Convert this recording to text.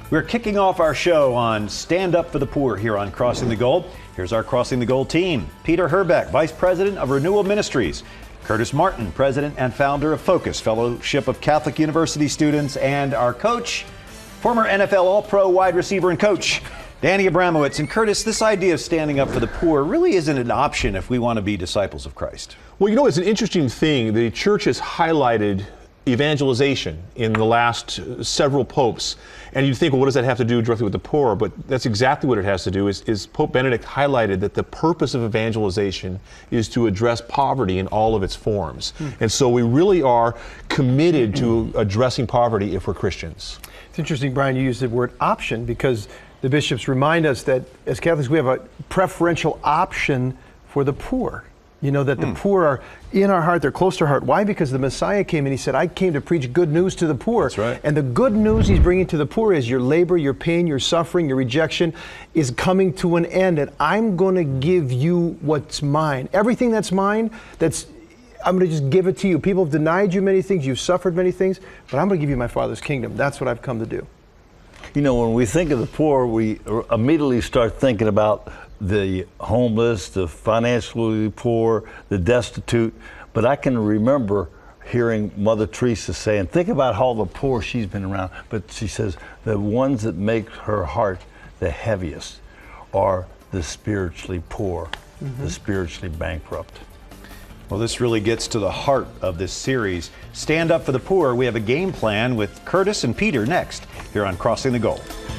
We're kicking off our show on Stand Up for the Poor here on Crossing the Goal. Here's our Crossing the Goal team. Peter Herbeck, Vice President of Renewal Ministries. Curtis Martin, President and founder of Focus, Fellowship of Catholic University Students. And our coach, former NFL All-Pro wide receiver and coach, Danny Abramowitz. And Curtis, this idea of standing up for the poor really isn't an option if we want to be disciples of Christ. Well, you know, it's an interesting thing. The church has highlighted evangelization in the last several popes. And you'd think, well, what does that have to do directly with the poor? But that's exactly what it has to do. Is Pope Benedict highlighted that the purpose of evangelization is to address poverty in all of its forms. And so we really are committed to addressing poverty if we're Christians. It's interesting, Brian, you used the word option because the bishops remind us that as Catholics we have a preferential option for the poor. You know, that the poor are in our heart, they're close to our heart. Why? Because the Messiah came and he said, I came to preach good news to the poor. That's right. And the good news he's bringing to the poor is your labor, your pain, your suffering, your rejection is coming to an end. And I'm going to give you what's mine. Everything that's mine, I'm going to just give it to you. People have denied you many things, you've suffered many things, but I'm going to give you my Father's kingdom. That's what I've come to do. You know, when we think of the poor, we immediately start thinking about the homeless, the financially poor, the destitute. But I can remember hearing Mother Teresa say, and think about all the poor she's been around, but she says the ones that make her heart the heaviest are the spiritually poor, the spiritually bankrupt. Well, this really gets to the heart of this series. Stand Up for the Poor. We have a game plan with Curtis and Peter next here on Crossing the Goal.